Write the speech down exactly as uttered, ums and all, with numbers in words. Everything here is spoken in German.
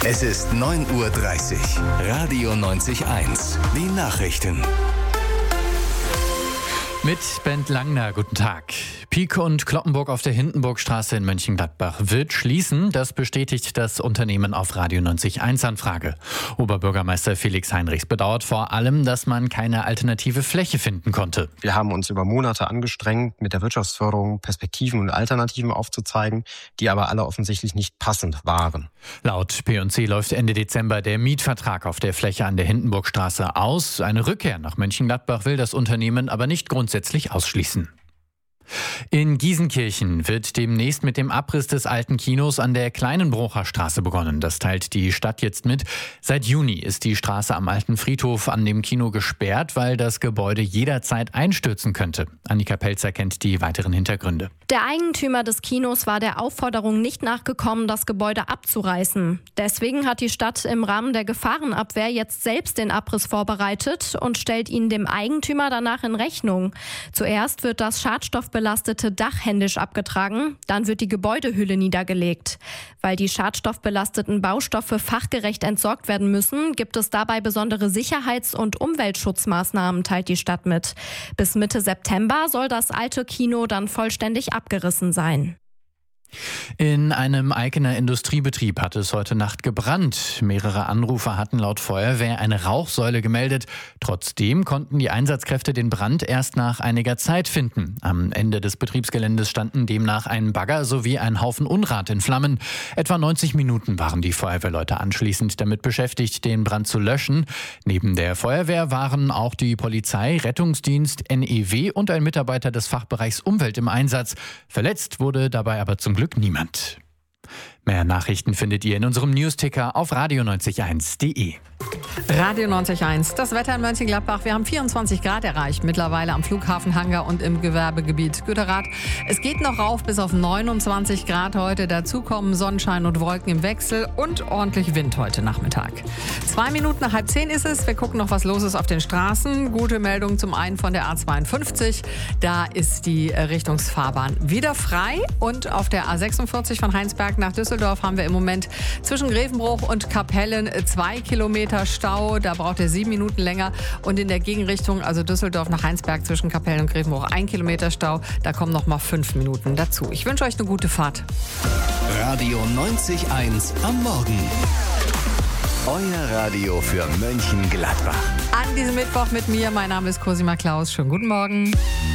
Es ist neun Uhr dreißig. Radio neunzig eins. Die Nachrichten. Mit Bent Langner, guten Tag. Pieck und Cloppenburg auf der Hindenburgstraße in Mönchengladbach wird schließen. Das bestätigt das Unternehmen auf Radio neunzig eins Anfrage. Oberbürgermeister Felix Heinrichs bedauert vor allem, dass man keine alternative Fläche finden konnte. Wir haben uns über Monate angestrengt, mit der Wirtschaftsförderung Perspektiven und Alternativen aufzuzeigen, die aber alle offensichtlich nicht passend waren. Laut P und C läuft Ende Dezember der Mietvertrag auf der Fläche an der Hindenburgstraße aus. Eine Rückkehr nach Mönchengladbach will das Unternehmen aber nicht grundsätzlich ausschließen. In Giesenkirchen wird demnächst mit dem Abriss des alten Kinos an der Kleinenbrocher Straße begonnen. Das teilt die Stadt jetzt mit. Seit Juni ist die Straße am alten Friedhof an dem Kino gesperrt, weil das Gebäude jederzeit einstürzen könnte. Annika Pelzer kennt die weiteren Hintergründe. Der Eigentümer des Kinos war der Aufforderung nicht nachgekommen, das Gebäude abzureißen. Deswegen hat die Stadt im Rahmen der Gefahrenabwehr jetzt selbst den Abriss vorbereitet und stellt ihn dem Eigentümer danach in Rechnung. Zuerst wird das schadstoffbelastete Dach händisch abgetragen, dann wird die Gebäudehülle niedergelegt. Weil die schadstoffbelasteten Baustoffe fachgerecht entsorgt werden müssen, gibt es dabei besondere Sicherheits- und Umweltschutzmaßnahmen, teilt die Stadt mit. Bis Mitte September soll das alte Kino dann vollständig abgerissen sein. In einem Eikener Industriebetrieb hat es heute Nacht gebrannt. Mehrere Anrufer hatten laut Feuerwehr eine Rauchsäule gemeldet. Trotzdem konnten die Einsatzkräfte den Brand erst nach einiger Zeit finden. Am Ende des Betriebsgeländes standen demnach ein Bagger sowie ein Haufen Unrat in Flammen. Etwa neunzig Minuten waren die Feuerwehrleute anschließend damit beschäftigt, den Brand zu löschen. Neben der Feuerwehr waren auch die Polizei, Rettungsdienst, N E W und ein Mitarbeiter des Fachbereichs Umwelt im Einsatz. Verletzt wurde dabei aber zum Glück niemand. Mehr Nachrichten findet ihr in unserem Newsticker auf radio neunzig eins punkt de. Radio neunzig eins, das Wetter in Mönchengladbach. Wir haben vierundzwanzig Grad erreicht, mittlerweile am Flughafen Hangar und im Gewerbegebiet Güterath. Es geht noch rauf bis auf neunundzwanzig Grad heute. Dazu kommen Sonnenschein und Wolken im Wechsel und ordentlich Wind heute Nachmittag. Zwei Minuten nach halb zehn ist es. Wir gucken noch, was los ist auf den Straßen. Gute Meldung zum einen von der A zweiundfünfzig. Da ist die Richtungsfahrbahn wieder frei. Und auf der A sechsundvierzig von Heinsberg nach Düsseldorf haben wir im Moment zwischen Grevenbruch und Kapellen zwei Kilometer Stau. Da braucht er sieben Minuten länger. Und in der Gegenrichtung, also Düsseldorf nach Heinsberg zwischen Kapellen und Grevenbruch, ein Kilometer Stau. Da kommen noch mal fünf Minuten dazu. Ich wünsche euch eine gute Fahrt. Radio neunzig eins am Morgen. Euer Radio für Mönchengladbach. An diesem Mittwoch mit mir. Mein Name ist Cosima Klaus. Schönen guten Morgen.